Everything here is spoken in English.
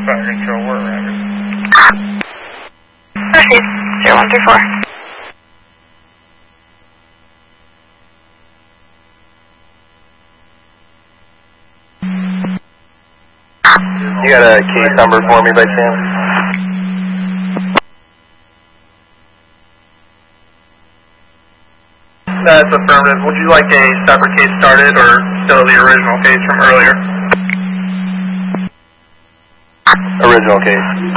Fire control, we're around. Proceed, 0134. You got a case number for me by chance? That's affirmative. Would you like a separate case started or still the original case from earlier? Original case.